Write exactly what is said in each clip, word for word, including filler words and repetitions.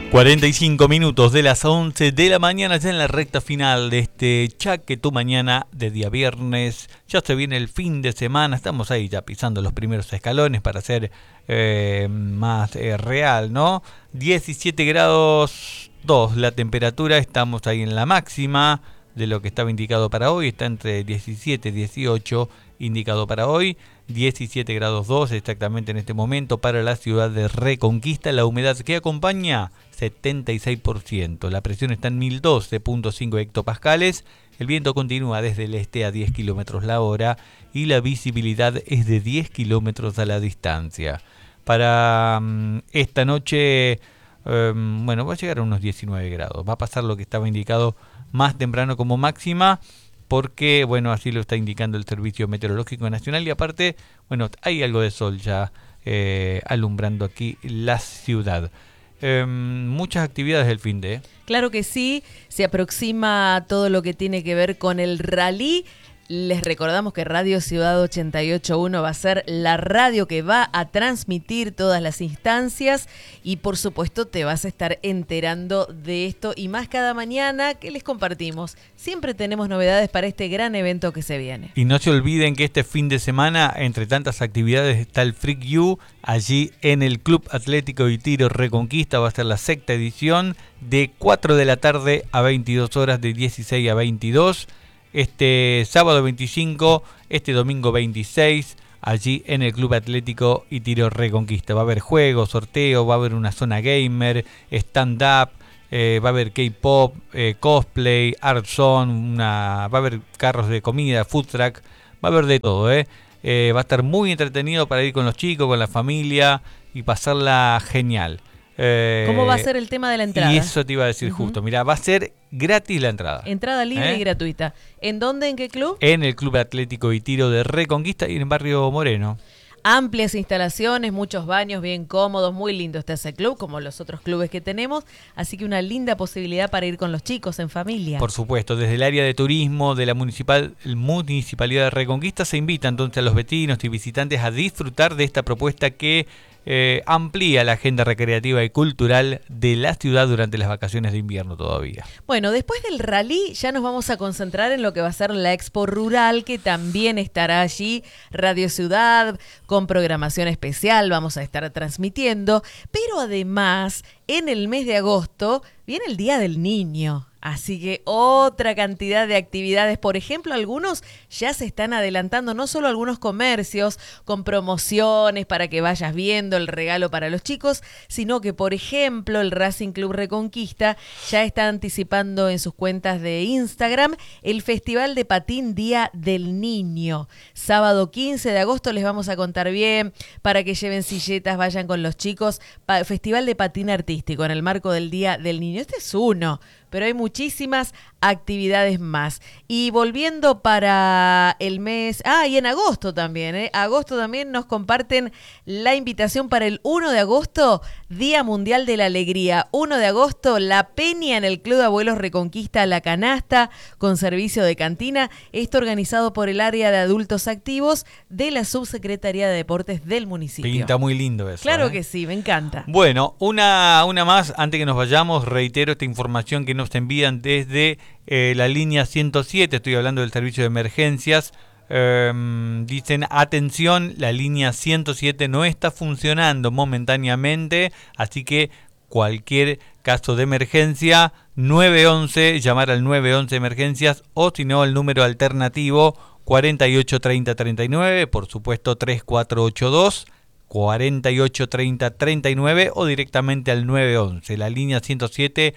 cuarenta y cinco minutos de las once de la mañana, ya en la recta final de este Chaque Tu Mañana de día viernes. Ya se viene el fin de semana, estamos ahí ya pisando los primeros escalones para ser eh, más eh, real, ¿no? diecisiete grados dos la temperatura, estamos ahí en la máxima de lo que estaba indicado para hoy, está entre diecisiete y dieciocho indicado para hoy. diecisiete grados dos exactamente en este momento para la ciudad de Reconquista. La humedad que acompaña, setenta y seis por ciento. La presión está en mil doce punto cinco hectopascales. El viento continúa desde el este a diez kilómetros la hora y la visibilidad es de diez kilómetros a la distancia. Para um, esta noche, um, bueno, va a llegar a unos diecinueve grados. Va a pasar lo que estaba indicado más temprano como máxima, porque, bueno, así lo está indicando el Servicio Meteorológico Nacional y aparte, bueno, hay algo de sol ya eh, alumbrando aquí la ciudad. Eh, muchas actividades del fin de... Claro que sí, se aproxima todo lo que tiene que ver con el rally. Les recordamos que Radio Ciudad ochenta y ocho punto uno va a ser la radio que va a transmitir todas las instancias y por supuesto te vas a estar enterando de esto y más cada mañana que les compartimos. Siempre tenemos novedades para este gran evento que se viene. Y no se olviden que este fin de semana, entre tantas actividades, está el Freak You, allí en el Club Atlético y Tiro Reconquista. Va a ser la sexta edición de cuatro de la tarde a veintidós horas, de dieciséis a veintidós. Este sábado veinticinco, este domingo veintiséis, allí en el Club Atlético y Tiro Reconquista. Va a haber juegos, sorteo, va a haber una zona gamer, stand-up, eh, va a haber K-pop, eh, cosplay, art zone, una, va a haber carros de comida, food truck, va a haber de todo. ¿eh? Eh, va a estar muy entretenido para ir con los chicos, con la familia y pasarla genial. Eh, ¿Cómo va a ser el tema de la entrada? Y eso te iba a decir uh-huh. justo. Mira, va a ser gratis la entrada. Entrada libre ¿Eh? y gratuita. ¿En dónde? ¿En qué club? En el Club Atlético y Tiro de Reconquista y en Barrio Moreno. Amplias instalaciones, muchos baños bien cómodos, muy lindo está ese club, como los otros clubes que tenemos, así que una linda posibilidad para ir con los chicos en familia. Por supuesto, desde el área de turismo de la municipal, Municipalidad de Reconquista se invita entonces a los vecinos y visitantes a disfrutar de esta propuesta que eh, amplía la agenda recreativa y cultural de la ciudad durante las vacaciones de invierno todavía. Bueno, después del rally ya nos vamos a concentrar en lo que va a ser la Expo Rural, que también estará allí, Radio Ciudad, con programación especial, vamos a estar transmitiendo, pero además en el mes de agosto viene el Día del Niño. Así que otra cantidad de actividades, por ejemplo, algunos ya se están adelantando, no solo algunos comercios con promociones para que vayas viendo el regalo para los chicos, sino que, por ejemplo, el Racing Club Reconquista ya está anticipando en sus cuentas de Instagram el Festival de Patín Día del Niño. Sábado quince de agosto les vamos a contar bien para que lleven silletas, vayan con los chicos. Pa- Festival de Patín Artístico en el marco del Día del Niño. Este es uno, pero hay muchísimas actividades más. Y volviendo para el mes... Ah, y en agosto también, ¿eh? Agosto también nos comparten la invitación para el uno de agosto, Día Mundial de la Alegría. uno de agosto, la peña en el Club de Abuelos Reconquista La Canasta, con servicio de cantina. Esto organizado por el área de adultos activos de la Subsecretaría de Deportes del municipio. Pinta muy lindo eso. Claro ¿eh? que sí, me encanta. Bueno, una, una más, antes que nos vayamos, reitero esta información que nos envían desde eh, la línea ciento siete, estoy hablando del servicio de emergencias. Eh, dicen, atención, la línea ciento siete no está funcionando momentáneamente, así que cualquier caso de emergencia, nueve once, llamar al nueve once emergencias, o si no, el número alternativo cuarenta y ocho treinta treinta y nueve, por supuesto tres cuatro ocho dos cuarenta y ocho treinta treinta y nueve, o directamente al nueve once. La línea ciento siete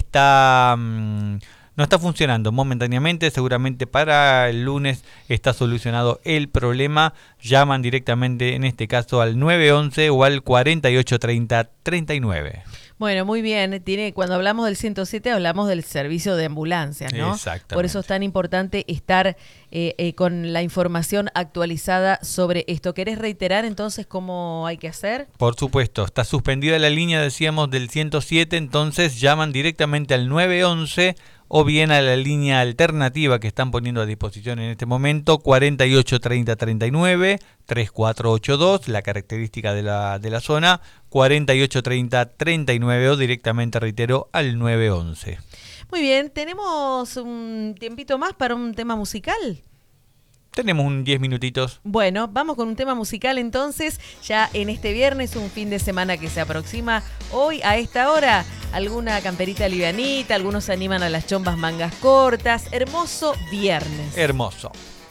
está mmm, no está funcionando momentáneamente, seguramente para el lunes está solucionado el problema. Llaman directamente en este caso al nueve once o al cuarenta y ocho treinta treinta y nueve. Bueno, muy bien. Tiene, cuando hablamos del ciento siete hablamos del servicio de ambulancias, ¿no? Exactamente. Por eso es tan importante estar eh, eh, con la información actualizada sobre esto. ¿Querés reiterar entonces cómo hay que hacer? Por supuesto, está suspendida la línea, decíamos, del ciento siete, entonces llaman directamente al nueve once o bien a la línea alternativa que están poniendo a disposición en este momento, cuarenta y ocho treinta treinta y nueve, tres cuatro ocho dos, la característica de la, de la zona, cuarenta y ocho treinta treinta y nueve o directamente, reitero, al nueve once. Muy bien, ¿tenemos un tiempito más para un tema musical? Tenemos un diez minutitos. Bueno, vamos con un tema musical entonces, ya en este viernes, un fin de semana que se aproxima. Hoy a esta hora, alguna camperita livianita, algunos se animan a las chombas mangas cortas. Hermoso viernes. Hermoso.